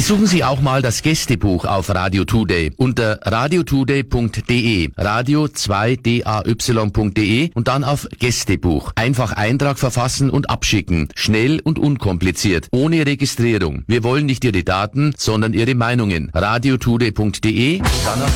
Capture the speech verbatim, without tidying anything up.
Besuchen Sie auch mal das Gästebuch auf Radio Today unter radio today punkt de, radio zwei d a y punkt de und dann auf Gästebuch. Einfach Eintrag verfassen und abschicken. Schnell und unkompliziert, ohne Registrierung. Wir wollen nicht Ihre Daten, sondern Ihre Meinungen. radio today punkt de, dann auf